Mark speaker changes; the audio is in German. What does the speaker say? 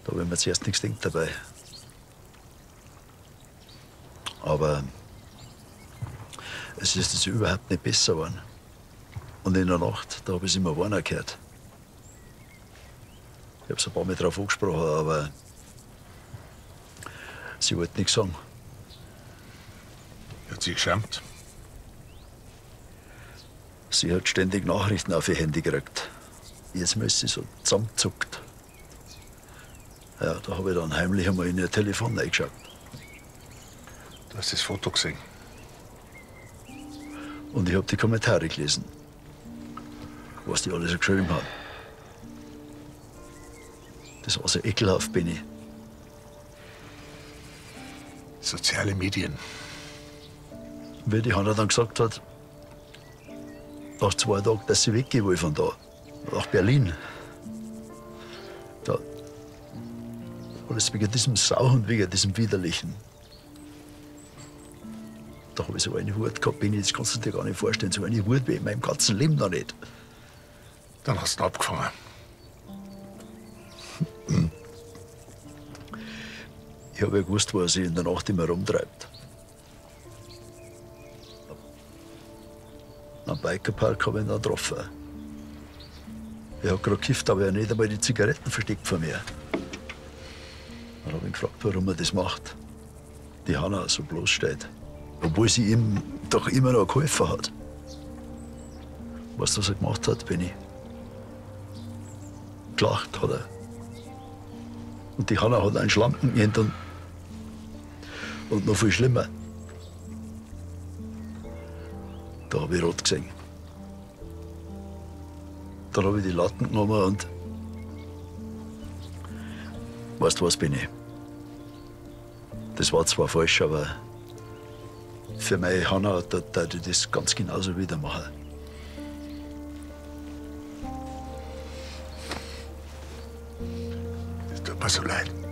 Speaker 1: Da habe ich mir zuerst nichts gedacht dabei. Aber es ist jetzt überhaupt nicht besser geworden. Und in der Nacht, da habe ich es immer warner gehört. Ich habe es ein paar Mal drauf angesprochen, aber sie wollte nichts sagen.
Speaker 2: Hat sie geschämt?
Speaker 1: Sie hat ständig Nachrichten auf ihr Handy gekriegt. Jetzt ist sie so zusammengezuckt. Ja, da habe ich dann heimlich einmal in ihr Telefon reingeschaut.
Speaker 2: Du hast das Foto gesehen.
Speaker 1: Und ich habe die Kommentare gelesen, was die alle so geschrieben haben. Das war so ekelhaft, Benni.
Speaker 2: Soziale Medien.
Speaker 1: Wie die Hanna dann gesagt hat, nach 2 Tagen, dass sie weggehen will von da, nach Berlin. Da, alles wegen diesem Sauhund, wegen diesem Widerlichen. Da habe ich so eine Wut gehabt, Benni, das kannst du dir gar nicht vorstellen. So eine Wut wie in meinem ganzen Leben noch nicht.
Speaker 2: Dann hast du ihn abgefangen.
Speaker 1: Ich habe ja gewusst, wo er sich in der Nacht immer rumtreibt. Am Bikerpark habe ich ihn dann getroffen. Er hat gerade gekifft, aber er hat nicht einmal die Zigaretten versteckt von mir. Dann habe ich ihn gefragt, warum er das macht. Die Hanna so bloßsteht. Obwohl sie ihm doch immer noch geholfen hat. Weißt du, was er gemacht hat, Benni? Gelacht hat er. Und die Hanna hat einen schlanken Hintern. Und noch viel schlimmer. Da habe ich rot gesehen. Dann habe ich die Latten genommen und. Weißt du was, Benni? Das war zwar falsch, aber für meine Hanna würde ich das ganz genauso wieder machen.
Speaker 2: Das tut mir so leid.